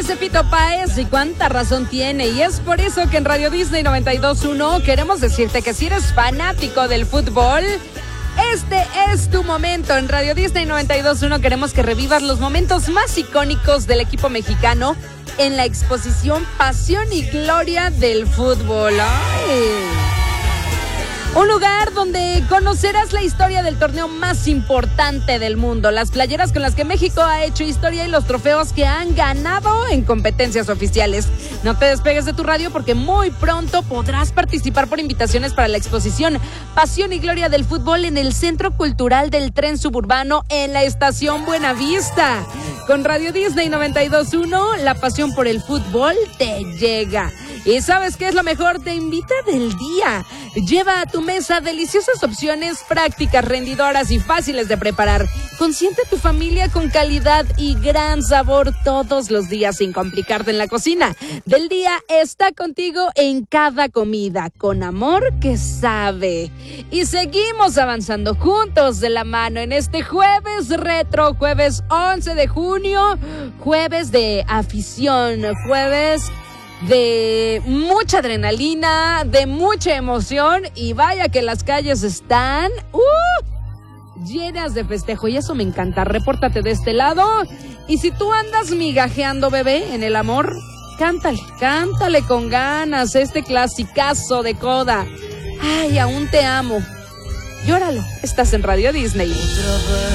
dice Fito Páez y cuánta razón tiene. Y es por eso que en Radio Disney 92.1 queremos decirte que si eres fanático del fútbol, este es tu momento. En Radio Disney 92.1 queremos que revivas los momentos más icónicos del equipo mexicano en la exposición Pasión y Gloria del Fútbol. ¡Ay! Un lugar donde conocerás la historia del torneo más importante del mundo, las playeras con las que México ha hecho historia y los trofeos que han ganado en competencias oficiales. No te despegues de tu radio porque muy pronto podrás participar por invitaciones para la exposición Pasión y Gloria del Fútbol en el Centro Cultural del Tren Suburbano en la Estación Buenavista. Con Radio Disney 92.1, la pasión por el fútbol te llega. ¿Y sabes qué es lo mejor? Te invita del día. Lleva a tu mesa deliciosas opciones prácticas, rendidoras y fáciles de preparar. Consiente a tu familia con calidad y gran sabor todos los días sin complicarte en la cocina. Del día está contigo en cada comida, con amor que sabe. Y seguimos avanzando juntos de la mano en este jueves retro, jueves 11 de junio, jueves de afición, jueves de mucha adrenalina, de mucha emoción y vaya que las calles están llenas de festejo y eso me encanta. Repórtate de este lado y si tú andas migajeando, bebé, en el amor, cántale con ganas este clasicazo de Coda. Ay, aún te amo. Llóralo, estás en Radio Disney.